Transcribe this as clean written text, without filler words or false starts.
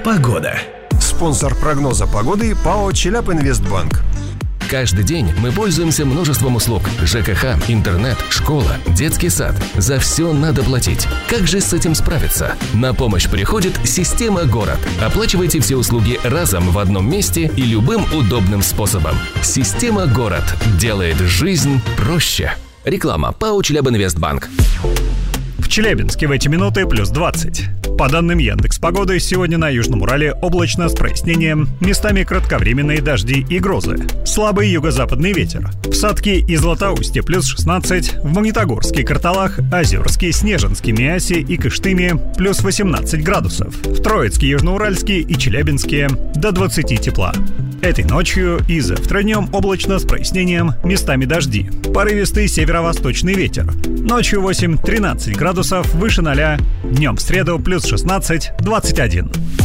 Погода. Спонсор прогноза погоды ПАО «Челябинвестбанк». Каждый день мы пользуемся множеством услуг. ЖКХ, интернет, школа, детский сад. За все надо платить. Как же с этим справиться? На помощь приходит система «Город». Оплачивайте все услуги разом в одном месте и любым удобным способом. Система «Город» делает жизнь проще. Реклама. ПАО «Челябинвестбанк». В Челябинске в эти минуты плюс 20. По данным Яндекс.Погоды, сегодня на Южном Урале облачно с прояснением, местами кратковременные дожди и грозы. Слабый юго-западный ветер. В Сатке и Златоусте плюс 16, в Магнитогорске, Карталах, Озерске, Снежинске, Миасе и Кыштыме плюс 18 градусов. В Троицке, Южноуральске и Челябинске до 20 тепла. Этой ночью и завтра днем облачно с прояснением, местами дожди. Порывистый северо-восточный ветер. Ночью 8-13 градусов, выше 0. Днем в среду плюс 16-21.